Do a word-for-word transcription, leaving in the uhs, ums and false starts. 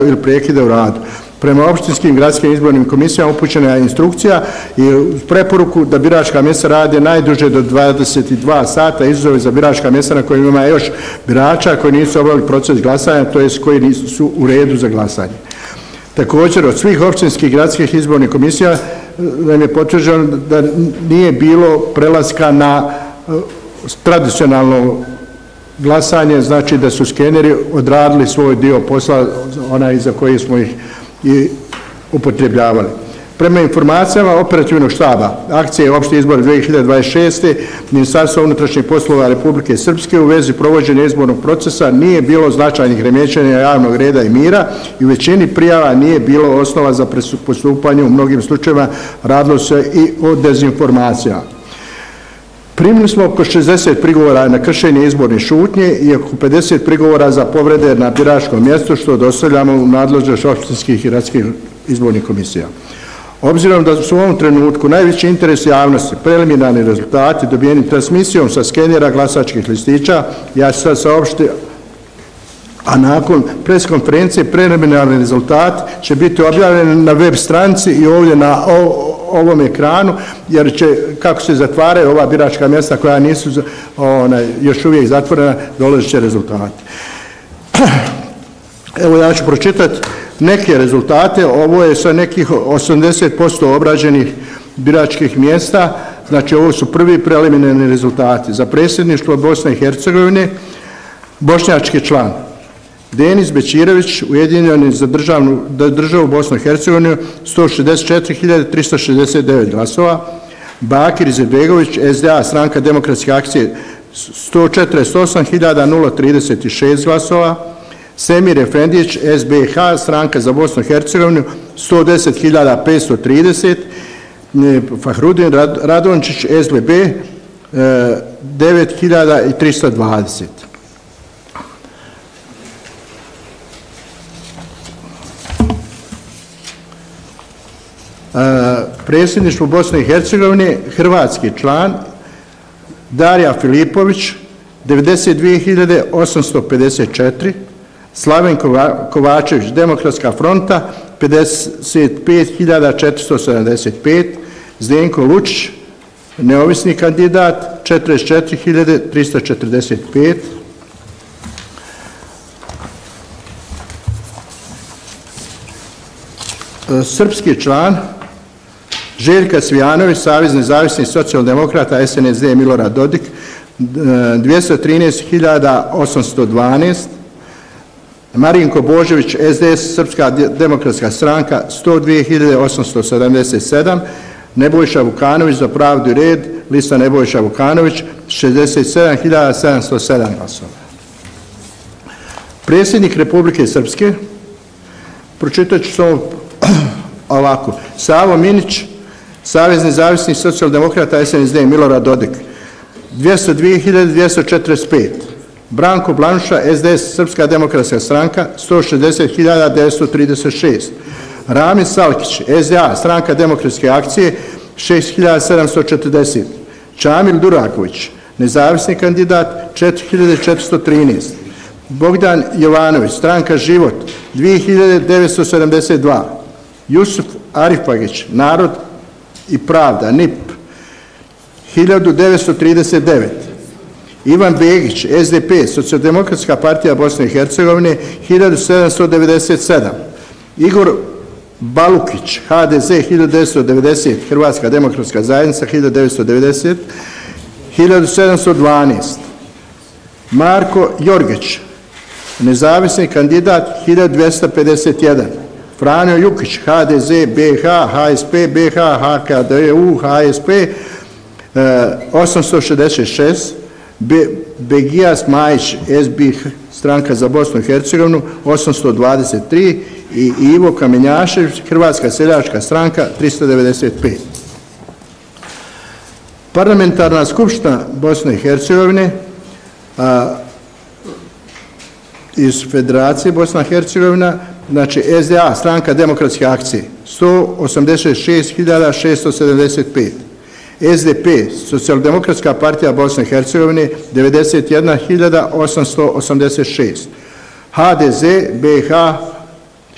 ili prekida u radu. Prema opštinskim gradskim izbornim komisijama upućena je instrukcija i preporuku da biračka mjesta rade najduže do dvadeset dva sata, izuzev za biračka mjesta na kojima ima još birača koji nisu obavili proces glasanja, to jest koji nisu u redu za glasanje. Također, od svih opštinskih gradskih izbornih komisija nam je potvrđeno da nije bilo prelaska na tradicionalno glasanje, znači da su skeneri odradili svoj dio posla, onaj za koji smo ih i upotrebljavali. Prema informacijama operativnog štaba akcije opšti izbor dvije hiljade dvadeset šeste. Ministarstva unutrašnjih poslova Republike Srpske u vezi provođenja izbornog procesa nije bilo značajnih remećenja javnog reda i mira i u većini prijava nije bilo osnova za postupanje. U mnogim slučajevima radilo se i o dezinformacijama. Primili smo oko šezdeset prigovora na kršenje izborne šutnje i oko pedeset prigovora za povrede na biračkom mjestu, što dostavljamo u nadležnost opštinskih i gradskih izbornih komisija. Obzirom da su u ovom trenutku najveći interes javnosti preliminarni rezultati dobijeni transmisijom sa skenera glasačkih listića, ja ću sad saopštiti, a nakon pres konferencije preliminarni rezultat će biti objavljen na web stranici i ovdje na ovom ekranu, jer će, kako se zatvaraju ova biračka mjesta koja nisu ona, još uvijek zatvorena, dolazit će rezultati. Evo ja ću pročitati neke rezultate. Ovo je sa nekih osamdeset posto obrađenih biračkih mjesta, znači ovo su prvi preliminarni rezultati. Za predsjedništvo Bosne i Hercegovine bošnjački član Denis Bećirović, ujedinjeni za državnu, državu Bosnu i Hercegovinu, sto šezdeset četiri hiljade tristo šezdeset devet glasova. Bakir Izetbegović, S D A, stranka demokratske akcije, sto četrdeset osam hiljada trideset šest glasova. Semir Efendić, S B H, stranka za Bosnu i Hercegovinu, sto deset hiljada petsto trideset. Fahrudin Radončić, S B B, devet hiljada tristo dvadeset. Predsjedništvo Bosne i Hercegovine, hrvatski član Darija Filipović, devedeset dvije hiljade osamsto pedeset četiri, Slaven Kovačević, Demokratska fronta, pedeset pet hiljada četiristo sedamdeset pet, Zdenko Lučić, neovisni kandidat, četrdeset četiri hiljade tristo četrdeset pet, srpski član Željka Cvijanović, Savez nezavisnih socijaldemokrata, S N S D Milorad Dodik, dvjesto trinaest hiljada osamsto dvanaest, Marinko Božević, S D S, Srpska demokratska stranka, sto dvije hiljade osamsto sedamdeset sedam, Nebojša Vukanović, Za pravdu i red, lista Nebojša Vukanović, šezdeset sedam hiljada sedamsto sedam glasova. Predsjednik Republike Srpske, pročitat ću samo ovako, Savo Minić, Savez nezavisnih socijaldemokrata, S N S D Milorad Dodik, dvjesto dvije hiljade dvjesto četrdeset pet, Branko Blanuša, S D S, Srpska demokratska stranka, sto šezdeset hiljada devetsto trideset šest, Ramis Salkić, S D A, stranka demokratske akcije, šest hiljada sedamsto četrdeset, Čamil Duraković, nezavisni kandidat, četiri hiljade četiristo trinaest, Bogdan Jovanović, stranka Život, dvije hiljade devetsto sedamdeset dva, Jusuf Arifagić, Narod i pravda, N I P, hiljadu devetsto trideset devet, Ivan Begić, S D P, Socijaldemokratska partija Bosne i Hercegovine, hiljadu sedamsto devedeset sedam, Igor Balukić, H D Z, hiljadu devetsto devedeset, Hrvatska demokratska zajednica, hiljadu devetsto devedeset, hiljadu sedamsto dvanaest, Marko Jorgeć, nezavisni kandidat, hiljadu dvjesto pedeset jedan, Franjo Jukić, H D Z, B H, H S P, B H, H K D U, H S P, osamsto šezdeset šest, Begijas Majić, S B H, stranka za Bosnu i Hercegovinu, osamsto dvadeset tri i Ivo Kamenjašević, Hrvatska seljačka stranka, tristo devedeset pet. Parlamentarna skupština Bosne i Hercegovine a, iz Federacije Bosna i Hercegovina, znači S D A, stranka demokratske akcije, sto osamdeset šest hiljada šesto sedamdeset pet, S D P, Socijaldemokratska partija Bosne i Hercegovine, devedeset jedna hiljada osamsto osamdeset šest, H D Z, B H,